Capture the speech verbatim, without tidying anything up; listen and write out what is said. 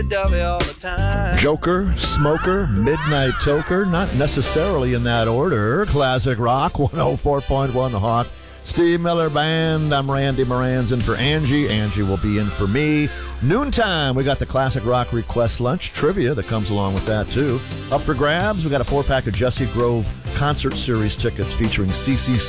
all the time. Joker, Smoker, Midnight Toker, not necessarily in that order. Classic Rock, one oh four point one Hawk. Steve Miller Band. I'm Randy Moran's in for Angie. Angie will be in for me. Noontime, we got the Classic Rock Request Lunch trivia that comes along with that, too. Up for grabs, we got a four-pack of Jesse Grove Concert Series tickets featuring C C